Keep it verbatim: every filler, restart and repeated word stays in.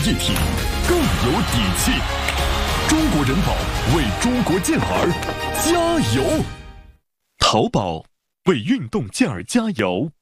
一体，更有底气。中国人保为中国健儿加油！淘宝为运动健儿加油。